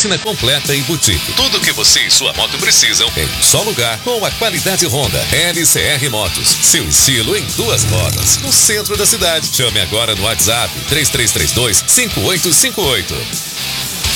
oficina completa e boutique. Tudo o que você e sua moto precisam em um só lugar, com a qualidade Honda. LCR Motos, seu estilo em duas rodas, no centro da cidade. Chame agora no WhatsApp 3332-5858.